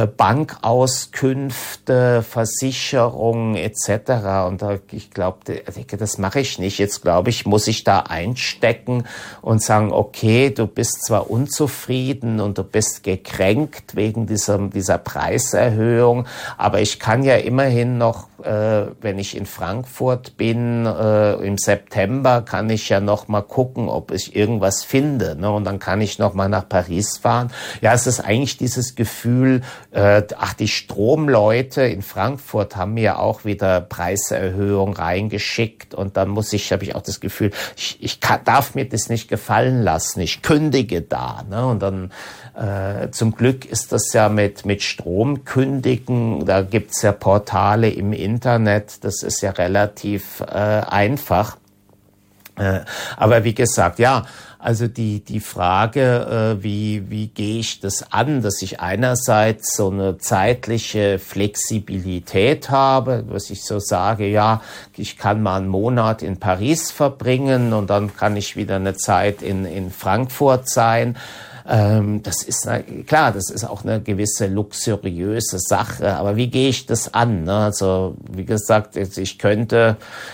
Bankauskünfte, Versicherungen et cetera. Und da, ich glaube, das mache ich nicht. Jetzt glaube ich, muss ich da einstecken und sagen, okay, du bist zwar unzufrieden und du bist gekränkt wegen dieser, dieser Preiserhöhung, aber ich kann ja immerhin noch, äh, wenn ich in Frankfurt bin, äh, im September, kann ich ja noch mal gucken, ob ich irgendwas finde, ne? Und dann kann ich noch mal nach Paris fahren. Ja, es ist eigentlich dieses Gefühl, äh, ach, die Stromleute in Frankfurt haben mir auch wieder Preiserhöhung reingeschickt und dann muss ich, habe ich auch das Gefühl, ich, ich kann, darf mir das nicht gefallen lassen, ich kündige da, ne? Und dann äh, zum Glück ist das ja mit mit Stromkündigen, da gibt's ja Portale im Internet, das ist ja relativ äh, einfach. Äh, aber wie gesagt, ja, also die die Frage, äh, wie wie gehe ich das an, dass ich einerseits so eine zeitliche Flexibilität habe, dass ich so sage, ja, ich kann mal einen Monat in Paris verbringen und dann kann ich wieder eine Zeit in in Frankfurt sein. Ähm, das ist na, klar, das ist auch eine gewisse luxuriöse Sache. Aber wie gehe ich das an? Ne? Also wie gesagt, ich könnte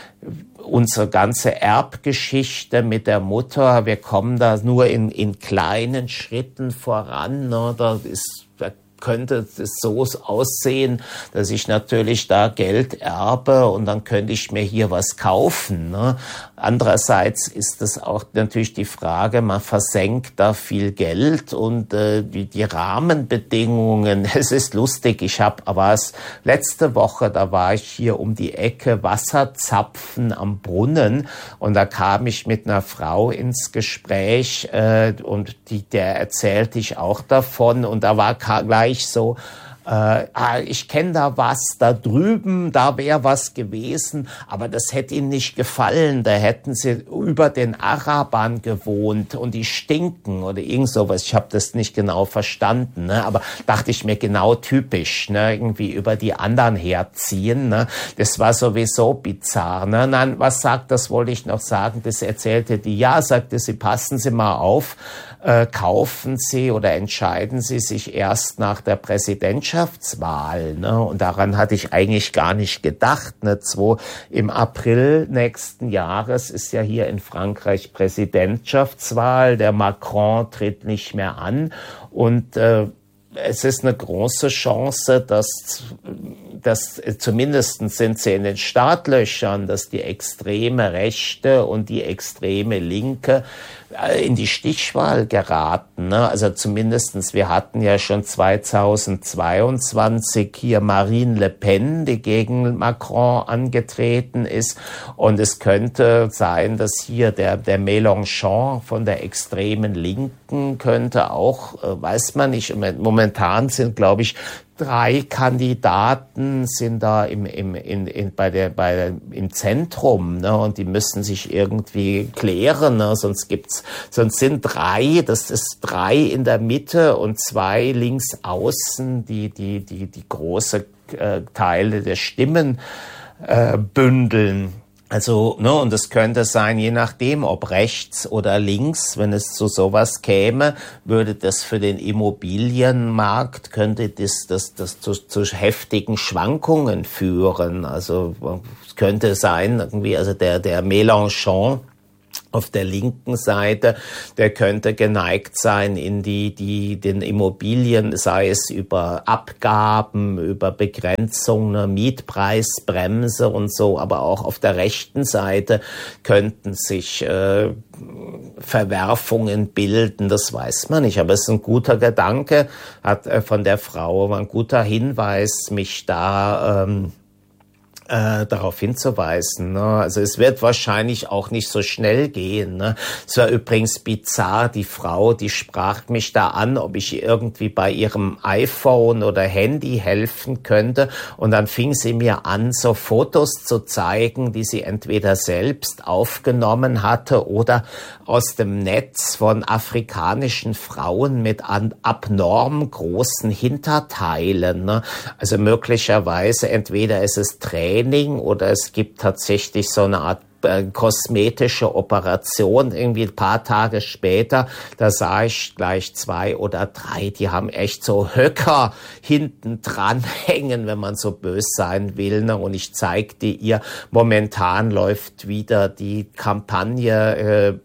unsere ganze Erbgeschichte mit der Mutter, wir kommen da nur in, in kleinen Schritten voran. Ne? Da ist, da könnte es so aussehen, dass ich natürlich da Geld erbe und dann könnte ich mir hier was kaufen. Ne? Andererseits ist es auch natürlich die Frage, man versenkt da viel Geld und äh, die, die Rahmenbedingungen, es ist lustig, ich habe, aber es letzte Woche, da war ich hier um die Ecke, Wasserzapfen am Brunnen und da kam ich mit einer Frau ins Gespräch äh, und die, der erzählte ich auch davon und da war gleich so, äh, ah, ich kenne da was, da drüben, da wäre was gewesen, aber das hätte ihnen nicht gefallen, da hätten sie über den Arabern gewohnt und die stinken oder irgend sowas. Ich habe das nicht genau verstanden, ne? Aber dachte ich mir, genau typisch, ne? Irgendwie über die anderen herziehen. Ne? Das war sowieso bizarr. Ne? Nein, was sagt, das wollte ich noch sagen, das erzählte die, ja, sagte sie, passen Sie mal auf, äh, kaufen Sie oder entscheiden Sie sich erst nach der Präsidentschaftswahl. Ne? Und daran hatte ich eigentlich gar nicht gedacht. Ne? Zwei, im April nächsten Jahres ist ja hier in Frankreich Präsidentschaftswahl. Der Macron tritt nicht mehr an und äh, es ist eine große Chance, dass, dass zumindest sind sie in den Startlöchern, dass die extreme Rechte und die extreme Linke in die Stichwahl geraten. Ne? Also zumindestens, wir hatten ja schon zweitausendzweiundzwanzig hier Marine Le Pen, die gegen Macron angetreten ist. Und es könnte sein, dass hier der, der Mélenchon von der extremen Linken könnte auch, äh, weiß man nicht, momentan sind, glaube ich, drei Kandidaten sind da im, im, in, in, bei der, bei der, im Zentrum, ne, und die müssen sich irgendwie klären, ne, sonst gibt's, sonst sind drei, das ist drei in der Mitte und zwei links außen, die, die, die, die große äh, Teile der Stimmen äh, bündeln. Also, ne, und es könnte sein, je nachdem, ob rechts oder links, wenn es zu sowas käme, würde das für den Immobilienmarkt, könnte das, das, das zu, zu heftigen Schwankungen führen. Also, es könnte sein, irgendwie, also der, der Mélenchon auf der linken Seite, der könnte geneigt sein, in die, die, den Immobilien, sei es über Abgaben, über Begrenzung, eine Mietpreisbremse und so, aber auch auf der rechten Seite könnten sich äh, Verwerfungen bilden, das weiß man nicht, aber es ist ein guter Gedanke, hat äh, von der Frau, war ein guter Hinweis, mich da ähm, Äh, darauf hinzuweisen. Ne? Also es wird wahrscheinlich auch nicht so schnell gehen. Ne? Es war übrigens bizarr, die Frau, die sprach mich da an, ob ich irgendwie bei ihrem iPhone oder Handy helfen könnte. Und dann fing sie mir an, so Fotos zu zeigen, die sie entweder selbst aufgenommen hatte oder aus dem Netz von afrikanischen Frauen mit an, abnorm großen Hinterteilen. Ne? Also möglicherweise entweder ist es Training oder es gibt tatsächlich so eine Art äh, kosmetische Operation, irgendwie ein paar Tage später, da sah ich gleich zwei oder drei, die haben echt so Höcker hinten dran hängen, wenn man so böse sein will. Ne? Und ich zeigte ihr, momentan läuft wieder die Kampagne äh,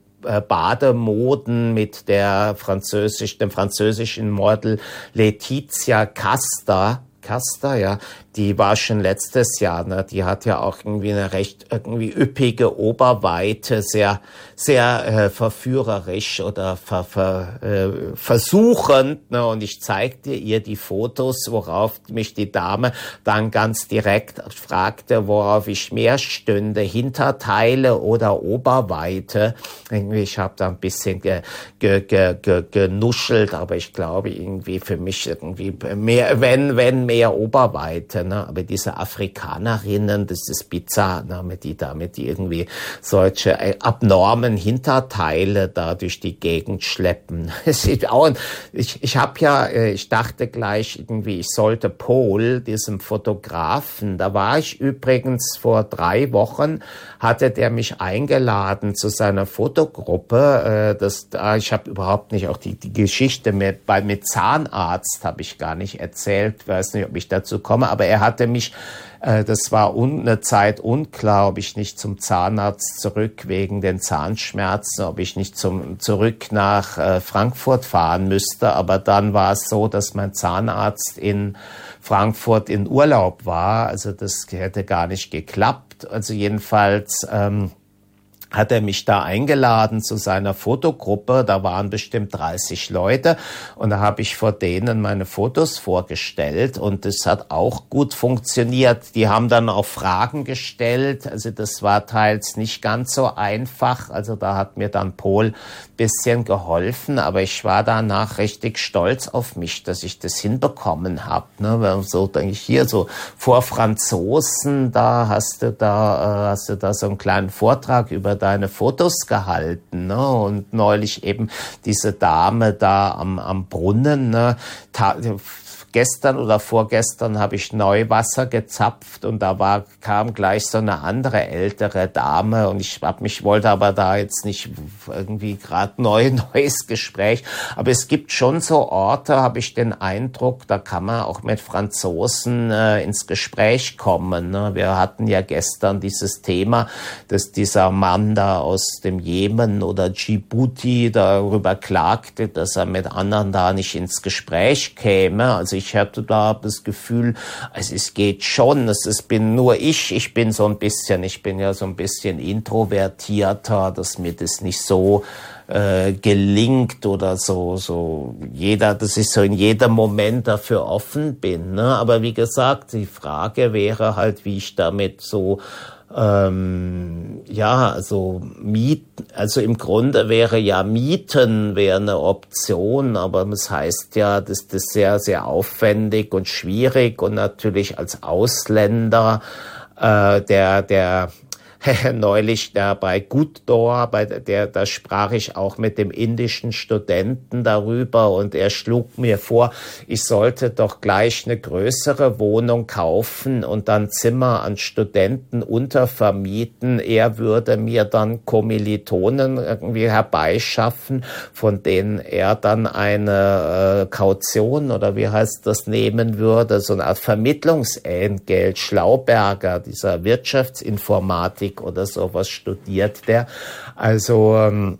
Bademoden mit der französisch, dem französischen Model Laetitia Casta. Casta, ja, die war schon letztes Jahr, ne, die hat ja auch irgendwie eine recht irgendwie üppige Oberweite, sehr, sehr äh, verführerisch oder ver, ver, äh, versuchend, ne, und ich zeigte ihr die Fotos, worauf mich die Dame dann ganz direkt fragte, worauf ich mehr stünde, Hinterteile oder Oberweite. Irgendwie, ich habe da ein bisschen ge, ge, ge, ge, genuschelt, aber ich glaube irgendwie für mich irgendwie mehr, wenn, wenn mehr Oberweite. Ne? Aber diese Afrikanerinnen, das ist bizarr, ne? Mit die damit die irgendwie solche abnormen Hinterteile da durch die Gegend schleppen. Ich, ich habe ja, ich dachte gleich irgendwie, ich sollte Paul, diesem Fotografen, da war ich übrigens vor drei Wochen, hatte der mich eingeladen zu seiner Fotogruppe. Das, ich habe überhaupt nicht, auch die, die Geschichte mit, bei, mit Zahnarzt habe ich gar nicht erzählt, weiß nicht, ob ich dazu komme, aber er hatte mich, äh, das war un, eine Zeit unklar, ob ich nicht zum Zahnarzt zurück wegen den Zahnschmerzen, ob ich nicht zum, zurück nach äh, Frankfurt fahren müsste, aber dann war es so, dass mein Zahnarzt in Frankfurt in Urlaub war, also das hätte gar nicht geklappt, also jedenfalls ähm, hat er mich da eingeladen zu seiner Fotogruppe. Da waren bestimmt dreißig Leute und da habe ich vor denen meine Fotos vorgestellt und das hat auch gut funktioniert. Die haben dann auch Fragen gestellt, also das war teils nicht ganz so einfach, also da hat mir dann Paul bisschen geholfen, aber ich war danach richtig stolz auf mich, dass ich das hinbekommen habe. Ne? So denke ich hier so vor Franzosen, da hast du da äh, hast du da so einen kleinen Vortrag über deine Fotos gehalten, ne? Und neulich eben diese Dame da am, am Brunnen, ne? Ta- Gestern oder vorgestern habe ich Neuwasser gezapft und da war, kam gleich so eine andere ältere Dame und ich hab mich wollte aber da jetzt nicht irgendwie gerade neu neues Gespräch, aber es gibt schon so Orte, habe ich den Eindruck, da kann man auch mit Franzosen äh, ins Gespräch kommen. Ne? Wir hatten ja gestern dieses Thema, dass dieser Mann da aus dem Jemen oder Djibouti darüber klagte, dass er mit anderen da nicht ins Gespräch käme. Also ich hatte da das Gefühl, also es geht schon, es ist, bin nur ich, ich bin so ein bisschen, ich bin ja so ein bisschen introvertierter, dass mir das nicht so äh, gelingt oder so, so jeder, dass ich so in jedem Moment dafür offen bin, ne? Aber wie gesagt, die Frage wäre halt, wie ich damit so Ähm, ja, also Mieten, also im Grunde wäre ja Mieten wäre eine Option, aber das heißt ja, dass das sehr, sehr aufwendig und schwierig und natürlich als Ausländer, äh, der, der, neulich da bei Gooddoor, bei der, da sprach ich auch mit dem indischen Studenten darüber und er schlug mir vor, ich sollte doch gleich eine größere Wohnung kaufen und dann Zimmer an Studenten untervermieten. Er würde mir dann Kommilitonen irgendwie herbeischaffen, von denen er dann eine äh, Kaution oder wie heißt das nehmen würde, so eine Art Vermittlungsentgelt. Schlauberger, dieser Wirtschaftsinformatik oder sowas studiert der. Also ähm,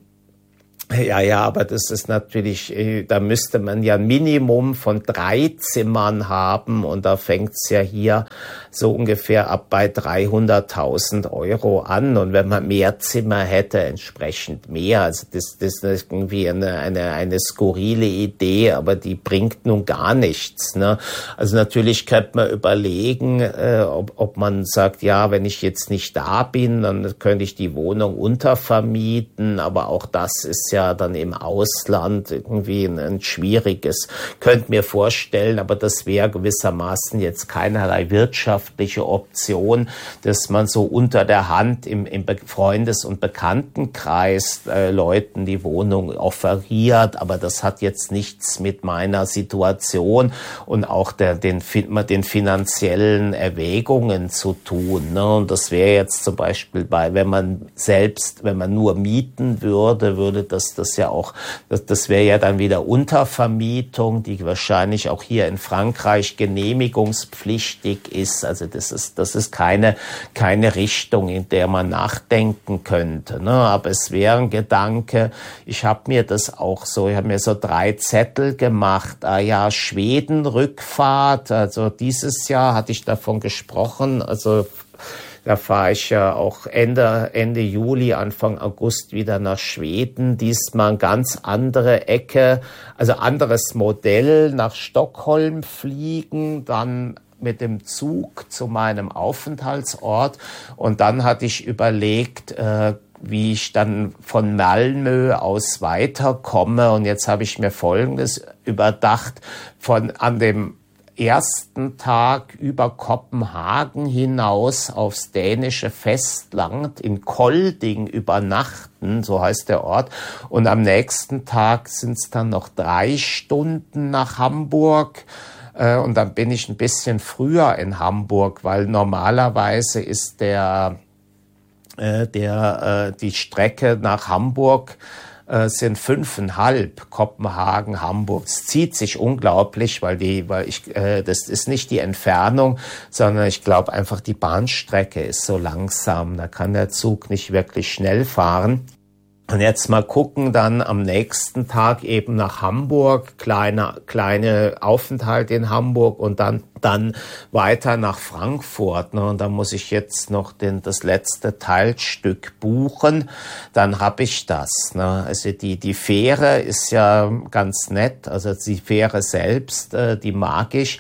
ja, ja, aber das ist natürlich, da müsste man ja ein Minimum von drei Zimmern haben und da fängt's ja hier so ungefähr ab bei dreihunderttausend Euro an und wenn man mehr Zimmer hätte, entsprechend mehr. Also das, das ist irgendwie eine, eine, eine skurrile Idee, aber die bringt nun gar nichts, ne? Also natürlich könnte man überlegen, äh, ob, ob man sagt, ja, wenn ich jetzt nicht da bin, dann könnte ich die Wohnung untervermieten, aber auch das ist ja dann im Ausland irgendwie ein, ein schwieriges, könnt mir vorstellen, aber das wäre gewissermaßen jetzt keinerlei wirtschaftliche Option, dass man so unter der Hand im, im Freundes- und Bekanntenkreis äh, Leuten die Wohnung offeriert, aber das hat jetzt nichts mit meiner Situation und auch der, den, den finanziellen Erwägungen zu tun, ne? Und das wäre jetzt zum Beispiel bei, wenn man selbst, wenn man nur mieten würde, würde das das ja auch, das, das wäre ja dann wieder Untervermietung, die wahrscheinlich auch hier in Frankreich genehmigungspflichtig ist. Also das ist, das ist keine, keine Richtung, in der man nachdenken könnte, ne? Aber es wäre ein Gedanke, ich habe mir das auch so, ich habe mir so drei Zettel gemacht, ah ja, Schweden-Rückfahrt, also dieses Jahr hatte ich davon gesprochen, also da fahre ich ja auch Ende, Ende Juli, Anfang August wieder nach Schweden. Diesmal eine ganz andere Ecke, also anderes Modell, nach Stockholm fliegen, dann mit dem Zug zu meinem Aufenthaltsort. Und dann hatte ich überlegt, äh, wie ich dann von Malmö aus weiterkomme. Und jetzt habe ich mir Folgendes überdacht, von an dem ersten Tag über Kopenhagen hinaus aufs dänische Festland in Kolding übernachten, so heißt der Ort. Und am nächsten Tag sind es dann noch drei Stunden nach Hamburg. Und dann bin ich ein bisschen früher in Hamburg, weil normalerweise ist der, äh, der, äh, die Strecke nach Hamburg sind fünfeinhalb Kopenhagen, Hamburg. Es zieht sich unglaublich, weil die, weil ich, äh, das ist nicht die Entfernung, sondern ich glaube einfach die Bahnstrecke ist so langsam. Da kann der Zug nicht wirklich schnell fahren. Und jetzt mal gucken, dann am nächsten Tag eben nach Hamburg, kleine, kleine Aufenthalt in Hamburg und dann, dann weiter nach Frankfurt. Ne? Und da muss ich jetzt noch den, das letzte Teilstück buchen. Dann habe ich das. Ne? Also die, die Fähre ist ja ganz nett. Also die Fähre selbst, äh, die mag ich.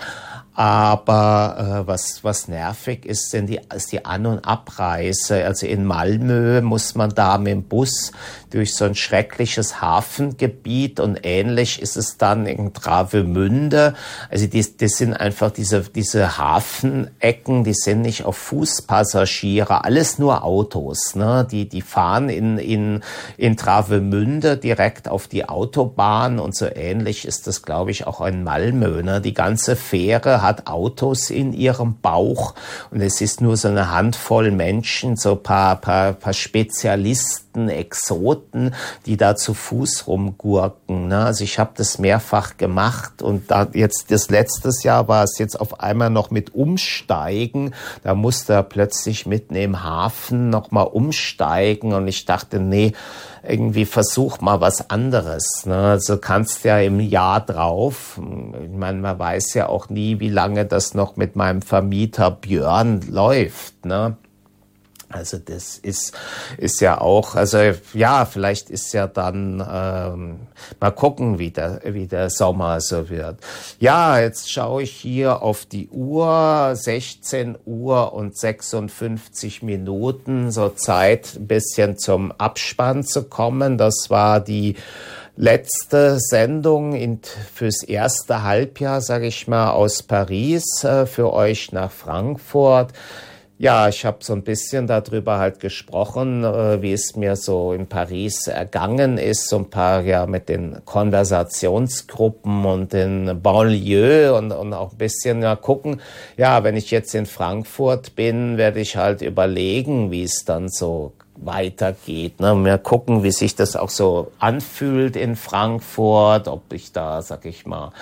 Aber äh, was was nervig ist, sind die, ist die An- und Abreise. Also in Malmö muss man da mit dem Bus durch so ein schreckliches Hafengebiet und ähnlich ist es dann in Travemünde. Also die, das sind einfach diese diese Hafenecken, die sind nicht auf Fußpassagiere, alles nur Autos. Ne? Die die fahren in in in Travemünde direkt auf die Autobahn und so ähnlich ist das, glaube ich, auch in Malmö. Ne? Die ganze Fähre hat Autos in ihrem Bauch und es ist nur so eine Handvoll Menschen, so paar, paar, paar Spezialisten, Exoten, die da zu Fuß rumgurken. Ne? Also ich habe das mehrfach gemacht und da jetzt das letztes Jahr war es jetzt auf einmal noch mit Umsteigen. Da musste er plötzlich mitten im Hafen nochmal umsteigen und ich dachte, nee, irgendwie versuch mal was anderes. Ne? Also kannst ja im Jahr drauf, ich meine, man weiß ja auch nie, wie lange das noch mit meinem Vermieter Björn läuft. Ne? Also das ist ist ja auch, also ja, vielleicht ist ja dann, ähm, mal gucken, wie der, wie der Sommer so wird. Ja, jetzt schaue ich hier auf die Uhr, sechzehn Uhr und sechsundfünfzig Minuten, so Zeit ein bisschen zum Abspann zu kommen. Das war die letzte Sendung in, fürs erste Halbjahr, sage ich mal, aus Paris äh, für euch nach Frankfurt. Ja, ich habe so ein bisschen darüber halt gesprochen, äh, wie es mir so in Paris ergangen ist, so ein paar ja mit den Konversationsgruppen und den Banlieue und, und auch ein bisschen ja gucken. Ja, wenn ich jetzt in Frankfurt bin, werde ich halt überlegen, wie es dann so weitergeht. Ne? Mal gucken, wie sich das auch so anfühlt in Frankfurt, ob ich da, sag ich mal,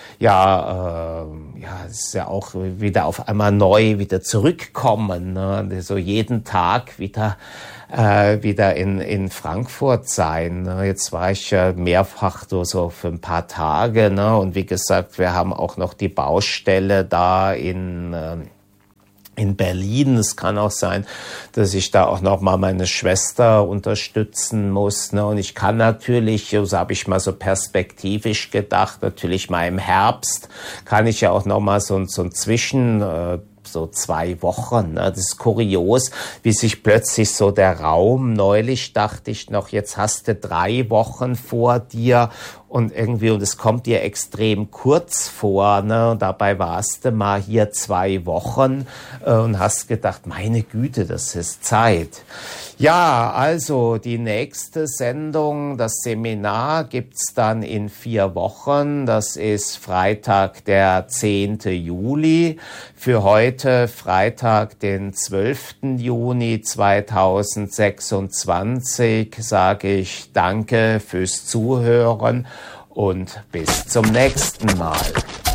ja, äh, ja, es ist ja auch wieder auf einmal neu wieder zurückkommen, ne? So jeden Tag wieder äh, wieder in in Frankfurt sein. Ne? Jetzt war ich ja mehrfach so, so für ein paar Tage, ne? Und wie gesagt, wir haben auch noch die Baustelle da in äh, in Berlin. Es kann auch sein, dass ich da auch noch mal meine Schwester unterstützen muss. Ne? Und ich kann natürlich, so habe ich mal so perspektivisch gedacht, natürlich mal im Herbst kann ich ja auch noch mal so, so ein Zwischen... Äh, so zwei Wochen. Ne? Das ist kurios, wie sich plötzlich so der Raum, neulich dachte ich noch, jetzt hast du drei Wochen vor dir und irgendwie, und es kommt dir extrem kurz vor, ne? Und dabei warst du mal hier zwei Wochen äh, und hast gedacht, meine Güte, das ist Zeit. Ja, also die nächste Sendung, das Seminar gibt's dann in vier Wochen. Das ist Freitag, der zehnten Juli. Für heute Freitag, den zwölften Juni zweitausendsechsundzwanzig, sage ich Danke fürs Zuhören und bis zum nächsten Mal.